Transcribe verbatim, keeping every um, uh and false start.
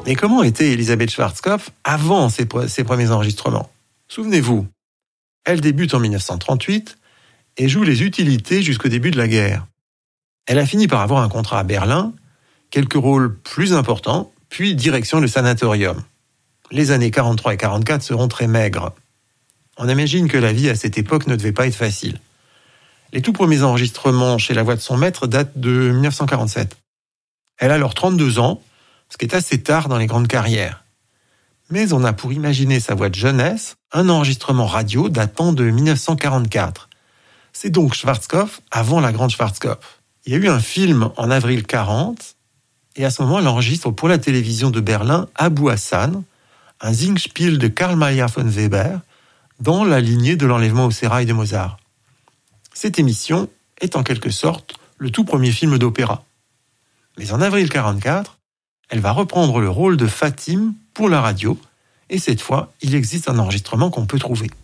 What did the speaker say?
Mais comment était Elisabeth Schwarzkopf avant ses, ses premiers enregistrements ? Souvenez-vous, elle débute en dix-neuf cent trente-huit et joue les utilités jusqu'au début de la guerre. Elle a fini par avoir un contrat à Berlin, quelques rôles plus importants, puis direction le sanatorium. Les années quarante-trois et quarante-quatre seront très maigres. On imagine que la vie à cette époque ne devait pas être facile. Les tout premiers enregistrements chez la voix de son maître datent de dix-neuf cent quarante-sept. Elle a alors trente-deux ans, ce qui est assez tard dans les grandes carrières. Mais on a pour imaginer sa voix de jeunesse un enregistrement radio datant de dix-neuf cent quarante-quatre. C'est donc Schwarzkopf avant la grande Schwarzkopf. Il y a eu un film en avril quarante, et à ce moment, elle enregistre pour la télévision de Berlin Abu Hassan, un Singspiel de Karl Mayer von Weber, dans la lignée de l'enlèvement au sérail de Mozart. Cette émission est en quelque sorte le tout premier film d'opéra. Mais en avril quarante-quatre, elle va reprendre le rôle de Fatime pour la radio, et cette fois, il existe un enregistrement qu'on peut trouver.